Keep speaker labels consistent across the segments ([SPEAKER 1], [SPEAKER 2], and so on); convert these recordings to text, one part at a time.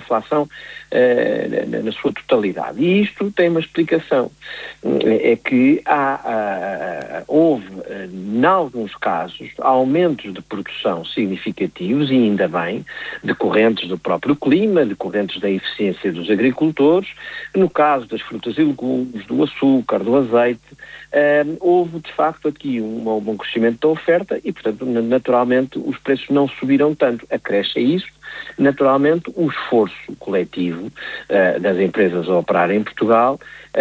[SPEAKER 1] inflação na sua totalidade. E isto tem uma explicação. É que houve, em alguns casos, aumentos de produção significativos, e ainda bem, decorrentes do próprio clima, decorrentes da eficiência dos agricultores. No caso das frutas e legumes, do açúcar, do azeite, houve de facto aqui um bom crescimento da oferta e, portanto, naturalmente os preços não subiram tanto. Acresce a isso, naturalmente, o esforço coletivo das empresas a operar em Portugal,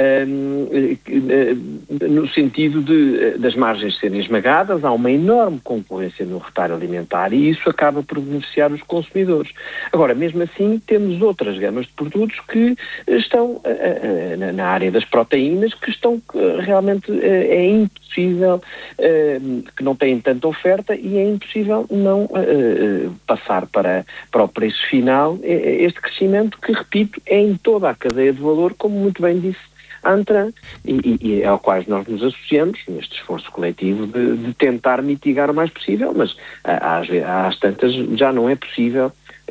[SPEAKER 1] no sentido das margens serem esmagadas. Há uma enorme concorrência no retalho alimentar e isso acaba por beneficiar os consumidores. Agora, mesmo assim, temos outras gamas de produtos que estão na área das proteínas, que estão realmente é impossível, que não têm tanta oferta e é impossível não passar para o preço final este crescimento que, repito, é em toda a cadeia de valor, como muito bem disse a Antran, e ao qual nós nos associamos neste esforço coletivo de tentar mitigar o mais possível, mas às tantas já não é possível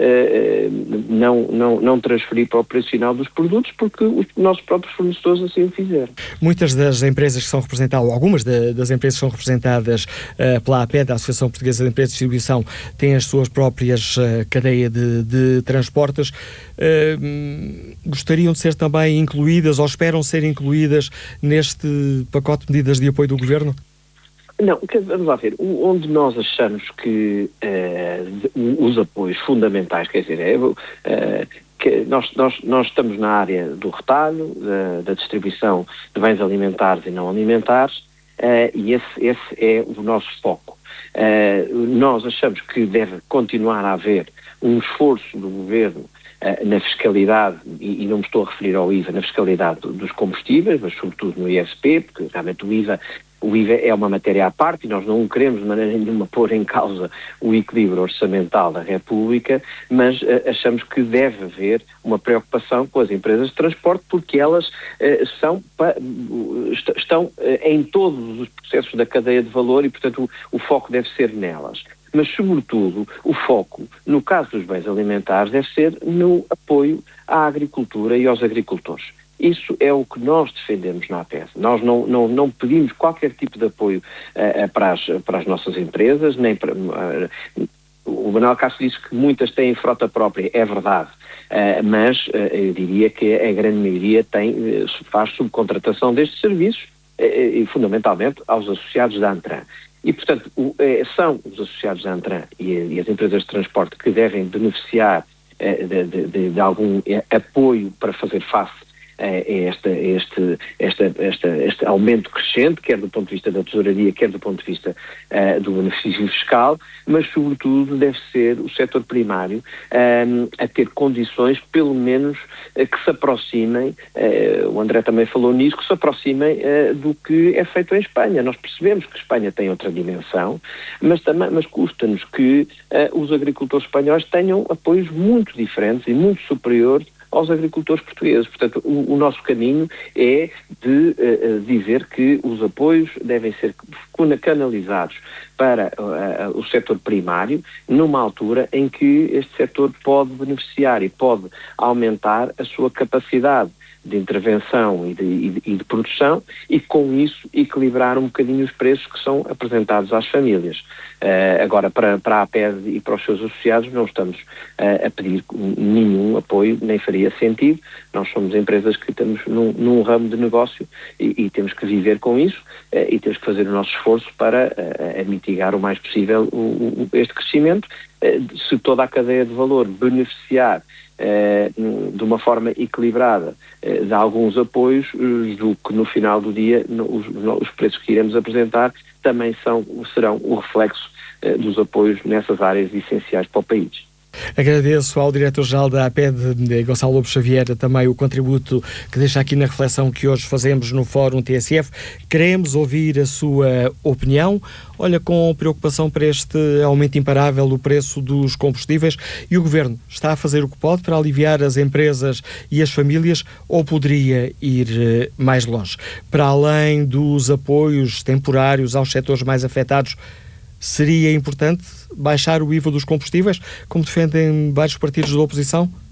[SPEAKER 1] não transferir para o preço final dos produtos, porque os nossos próprios fornecedores assim o fizeram.
[SPEAKER 2] Muitas das empresas que são representadas, ou algumas das empresas que são representadas pela APED, a Associação Portuguesa de Empresas de Distribuição, têm as suas próprias cadeia de transportes. Gostariam de ser também incluídas, ou esperam ser incluídas neste pacote de medidas de apoio do Governo?
[SPEAKER 1] Não, vamos lá ver, onde nós achamos que os apoios fundamentais, quer dizer, que nós estamos na área do retalho, da distribuição de bens alimentares e não alimentares, e esse é o nosso foco. Nós achamos que deve continuar a haver um esforço do Governo na fiscalidade, e não me estou a referir ao IVA, na fiscalidade dos combustíveis, mas sobretudo no ISP, porque realmente o IVA é uma matéria à parte e nós não queremos de maneira nenhuma pôr em causa o equilíbrio orçamental da República, mas achamos que deve haver uma preocupação com as empresas de transporte, porque elas estão em todos os processos da cadeia de valor e, portanto, o foco deve ser nelas. Mas, sobretudo, o foco, no caso dos bens alimentares, deve ser no apoio à agricultura e aos agricultores. Isso é o que nós defendemos na APED. Nós não pedimos qualquer tipo de apoio para as nossas empresas, nem para... O Manuel Castro disse que muitas têm frota própria, é verdade, mas eu diria que a grande maioria faz subcontratação destes serviços, e fundamentalmente aos associados da Antran. E, portanto, são os associados da Antran e as empresas de transporte que devem beneficiar de algum apoio para fazer face este aumento crescente, quer do ponto de vista da tesouraria, quer do ponto de vista do benefício fiscal, mas sobretudo deve ser o setor primário a ter condições, pelo menos, que se aproximem, o André também falou nisso, que se aproximem do que é feito em Espanha. Nós percebemos que Espanha tem outra dimensão, mas custa-nos que os agricultores espanhóis tenham apoios muito diferentes e muito superiores aos agricultores portugueses. Portanto, o nosso caminho é de dizer que os apoios devem ser canalizados para o setor primário, numa altura em que este setor pode beneficiar e pode aumentar a sua capacidade de intervenção e de produção e, com isso, equilibrar um bocadinho os preços que são apresentados às famílias. Agora, para a APED e para os seus associados, não estamos a pedir nenhum apoio, nem faria sentido. Nós somos empresas que estamos num ramo de negócio e temos que viver com isso e temos que fazer o nosso esforço para mitigar o mais possível este crescimento. Se toda a cadeia de valor beneficiar de uma forma equilibrada de alguns apoios, julgo que no final do dia os preços que iremos apresentar também serão o reflexo dos apoios nessas áreas essenciais para o país.
[SPEAKER 2] Agradeço ao diretor-geral da APED, Gonçalo Lobo Xavier, também o contributo que deixa aqui na reflexão que hoje fazemos no Fórum TSF. Queremos ouvir a sua opinião. Olha com preocupação para este aumento imparável do preço dos combustíveis, e o Governo está a fazer o que pode para aliviar as empresas e as famílias, ou poderia ir mais longe? Para além dos apoios temporários aos setores mais afetados, seria importante baixar o IVA dos combustíveis, como defendem vários partidos da oposição?